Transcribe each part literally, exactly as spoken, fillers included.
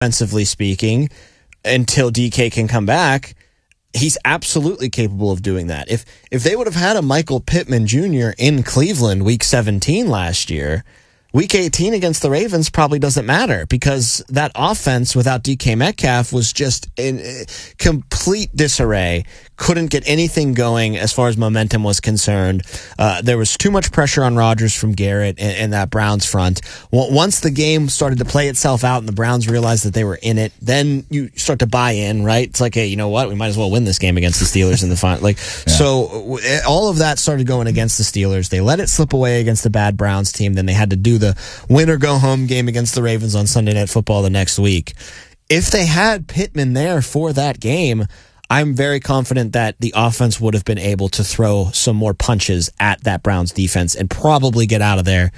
offensively speaking, until D K can come back, he's absolutely capable of doing that. If if they would have had a Michael Pittman Junior in Cleveland week seventeen last year, week eighteen against the Ravens probably doesn't matter because that offense without D K Metcalf was just in complete disarray. Couldn't get anything going as far as momentum was concerned. Uh, there was too much pressure on Rodgers from Garrett and, and that Browns front. Well, once the game started to play itself out and the Browns realized that they were in it, then you start to buy in, right? It's like, hey, you know what? We might as well win this game against the Steelers in the final. Like, yeah. So all of that started going against the Steelers. They let it slip away against the bad Browns team. Then they had to do the win or go home game against the Ravens on Sunday Night Football the next week. If they had Pittman there for that game, I'm very confident that the offense would have been able to throw some more punches at that Browns defense and probably get out of there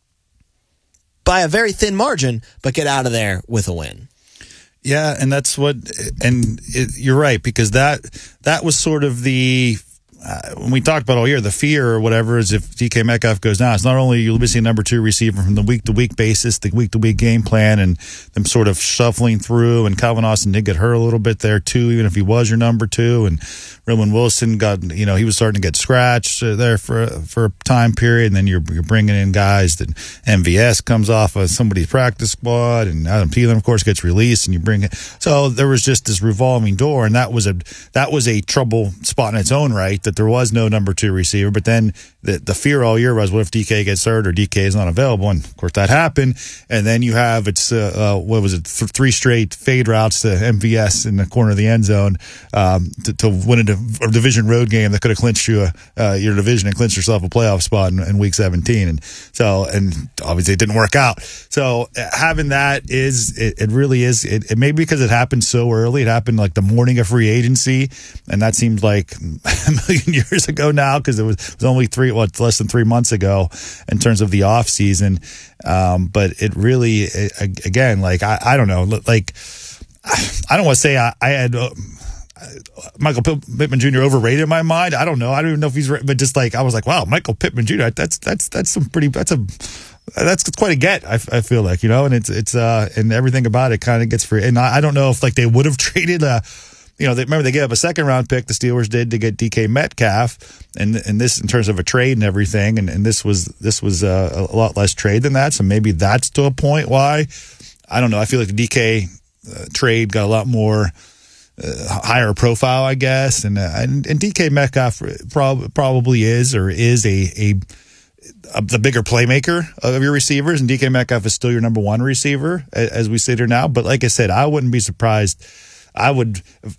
by a very thin margin, but get out of there with a win. Yeah, and that's what, and it, you're right, because that that was sort of the, uh, when we talked about all year, the fear or whatever is if D K Metcalf goes down, it's not only you're missing a number two receiver from the week-to-week basis, the week-to-week game plan, and them sort of shuffling through, and Calvin Austin did get hurt a little bit there too, even if he was your number two, and Roman Wilson got, you know, he was starting to get scratched there for for a time period, and then you're you're bringing in guys that M V S comes off of somebody's practice squad, and Adam Thielen, of course, gets released, and you bring it. So there was just this revolving door, and that was a that was a trouble spot in its own right, that there was no number two receiver. But then the the fear all year was, what if D K gets hurt or D K is not available? And of course that happened. And then you have it's uh, uh, what was it, th- three straight fade routes to M V S in the corner of the end zone um, to, to win a a division road game that could have clinched you a, uh, your division and clinched yourself a playoff spot in, in week seventeen. And so, and obviously it didn't work out. So having that is, it, it really is, it, it may be because it happened so early. It happened like the morning of free agency. And that seems like a million years ago now, because it was, it was only three, what, less than three months ago in terms of the off season. Um, but it really, it, again, like, I, I don't know, like, I don't want to say I, I had, uh, Michael Pittman Junior overrated in my mind. I don't know. I don't even know if he's, but just like, I was like, wow, Michael Pittman Junior That's, that's, that's some pretty, that's a, that's quite a get. I, I feel like, you know, and it's, it's, uh, and everything about it kind of gets free. And I, I don't know if like they would have traded a, you know, they, remember they gave up a second round pick, the Steelers did, to get D K Metcalf, and and this in terms of a trade and everything, and, and this was this was uh, a lot less trade than that, so maybe that's to a point why, I don't know, I feel like the D K uh, trade got a lot more uh, higher profile, I guess, and uh, and, and D K Metcalf prob- probably is or is a a the bigger playmaker of your receivers, and D K Metcalf is still your number one receiver as we sit here now. But like I said, I wouldn't be surprised. I would,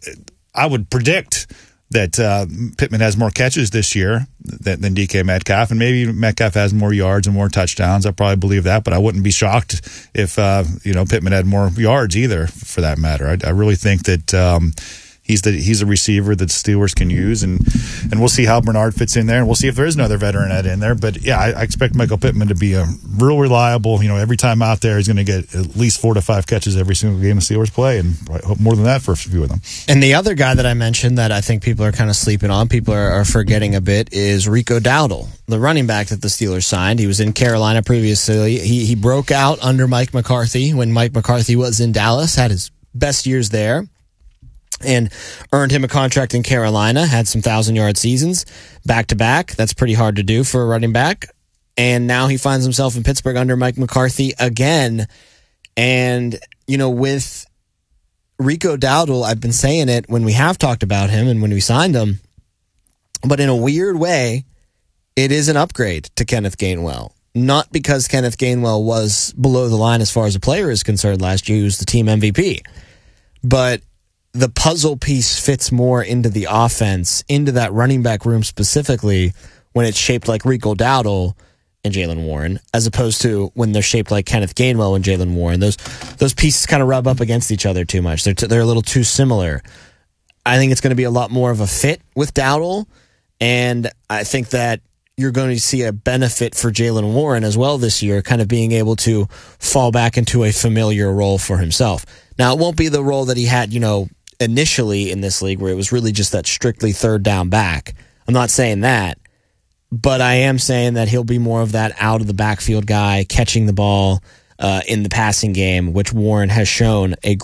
I would predict that uh, Pittman has more catches this year than, than D K Metcalf, and maybe Metcalf has more yards and more touchdowns. I probably believe that, but I wouldn't be shocked if uh, you know Pittman had more yards either, for that matter. I, I really think that um, he's the he's a receiver that the Steelers can use, and and we'll see how Bernard fits in there, and we'll see if there is another veteran at in there. But yeah, I, I expect Michael Pittman to be a real reliable. You know, every time out there, he's going to get at least four to five catches every single game the Steelers play, and I hope more than that for a few of them. And the other guy that I mentioned that I think people are kind of sleeping on, people are, are forgetting a bit, is Rico Dowdle, the running back that the Steelers signed. He was in Carolina previously. He he broke out under Mike McCarthy when Mike McCarthy was in Dallas, had his best years there, and earned him a contract in Carolina, had some thousand-yard seasons back-to-back. That's pretty hard to do for a running back. And now he finds himself in Pittsburgh under Mike McCarthy again. And, you know, with Rico Dowdle, I've been saying it when we have talked about him and when we signed him, but in a weird way, it is an upgrade to Kenneth Gainwell. Not because Kenneth Gainwell was below the line as far as a player is concerned last year. He was the team M V P. But the puzzle piece fits more into the offense, into that running back room specifically, when it's shaped like Rico Dowdle and Jaylen Warren, as opposed to when they're shaped like Kenneth Gainwell and Jaylen Warren. Those those pieces kind of rub up against each other too much. They're t- they're a little too similar. I think it's going to be a lot more of a fit with Dowdle, and I think that you're going to see a benefit for Jaylen Warren as well this year, kind of being able to fall back into a familiar role for himself. Now, it won't be the role that he had, you know, initially in this league, where it was really just that strictly third down back. I'm not saying that, but I am saying that he'll be more of that out of the backfield guy, catching the ball, uh, in the passing game, which Warren has shown a